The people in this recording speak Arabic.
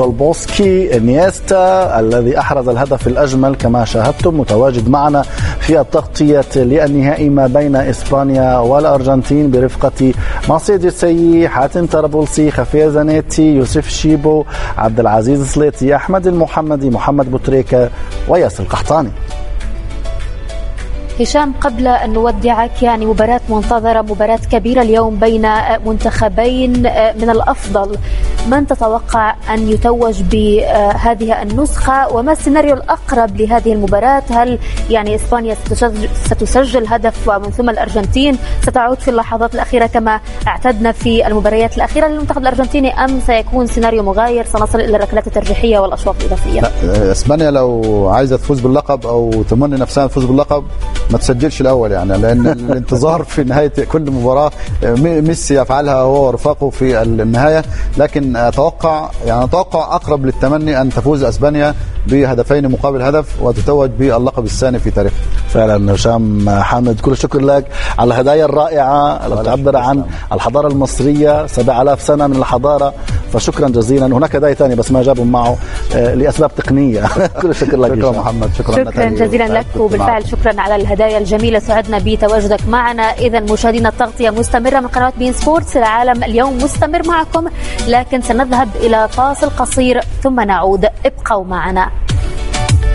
تولبوسكي، انيستا الذي أحرز الهدف الأجمل كما شاهدتم متواجد معنا في التغطية للنهائي ما بين إسبانيا والأرجنتين برفقة مصيد السيي، حاتم طرابلسي، خفير زانيتي، يوسف شيبو، عبد العزيز سليتي، أحمد المحمدي، محمد بوتريكا وياسر القحطاني. هشام، قبل أن نودعك يعني مباراة منتظرة، مباراة كبيرة اليوم بين منتخبين من الأفضل، من تتوقع أن يتوج بهذه النسخة وما السيناريو الأقرب لهذه المباراة؟ هل يعني إسبانيا ستسجل هدف ومن ثم الأرجنتين ستعود في اللحظات الأخيرة كما اعتدنا في المباريات الأخيرة للمنتخب الأرجنتيني، أم سيكون سيناريو مغاير سنصل إلى الركلات الترجيحية والأشواط الإضافية؟ إسبانيا لو عايزة تفوز باللقب أو تمني نفسها تفوز باللقب ما تسجلش الأول يعني، لأن الانتظار في نهاية كل مباراة ميسي يفعلها هو ورفاقه في النهاية، لكن أتوقع أقرب للتمني أن تفوز أسبانيا بهدفين مقابل هدف وتتوج باللقب الثاني في تاريخه. فعلا هشام حامد، كل الشكر لك على الهدايا الرائعة التي تعبر عن الحضارة المصرية، 7000 سنة من الحضارة، فشكرا جزيلا. هناك هدايا ثانية بس ما جابوا معه لأسباب تقنية. كل الشكر لك. شكرا محمد. شكرا جزيلا لك، وبالفعل شكرا على الهدايا الجميلة، سعدنا بتواجدك معنا. إذا مشاهدينا التغطية مستمرة من قناة بين سبورتس، العالم اليوم مستمر معكم، لكن سنذهب إلى فاصل قصير ثم نعود، ابقوا معنا.